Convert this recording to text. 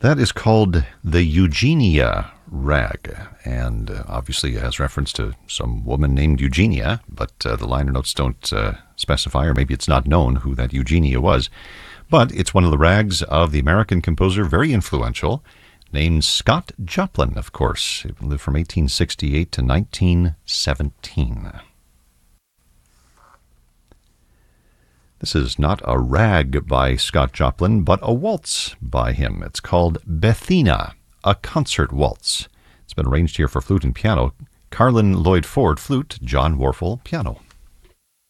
That is called the Eugenia Rag, and obviously it has reference to some woman named Eugenia, but the liner notes don't specify, or maybe it's not known who that Eugenia was. But it's one of the rags of the American composer, very influential, named Scott Joplin, of course. He lived from 1868 to 1917. This is not a rag by Scott Joplin, but a waltz by him. It's called Bethina, a concert waltz. It's been arranged here for flute and piano. Carlin Lloyd Ford, flute, John Warfel, piano.